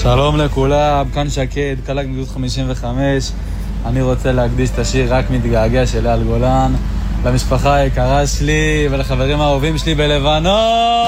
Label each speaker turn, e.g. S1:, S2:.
S1: שלום לכולם, כאן שקד, קלק מגדוד 55. אני רוצה להקדיש את השיר רק מתגעגע של אייל גולן למשפחה היקרה שלי ולחברים האהובים שלי בלבנון.